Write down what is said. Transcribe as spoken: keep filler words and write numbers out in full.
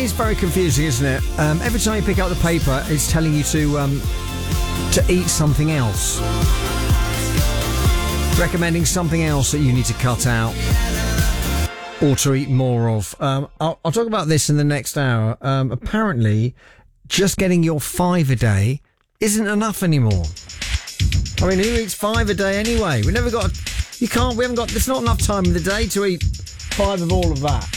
is very confusing, isn't it? Um, every time you pick up the paper, it's telling you to um, to eat something else. Recommending something else that you need to cut out or to eat more of. Um, I'll, I'll talk about this in the next hour. Um, apparently, just getting your five a day isn't enough anymore. I mean, who eats five a day anyway? We never got... You can't... We haven't got... There's not enough time in the day to eat five of all of that.